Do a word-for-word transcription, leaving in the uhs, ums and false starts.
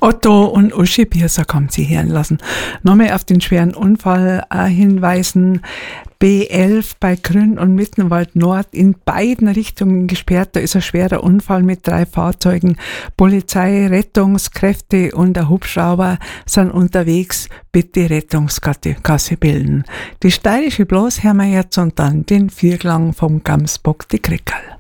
Otto und Uschi Piercer kommt sie hören lassen. Nochmal auf den schweren Unfall äh, hinweisen. B elf bei Grün und Mittenwald Nord in beiden Richtungen gesperrt. Da ist ein schwerer Unfall mit drei Fahrzeugen. Polizei, Rettungskräfte und der Hubschrauber sind unterwegs. Bitte Rettungskasse bilden. Die steirische Blas hören wir jetzt und dann den Vierklang vom Gamsbock, die Krickerl.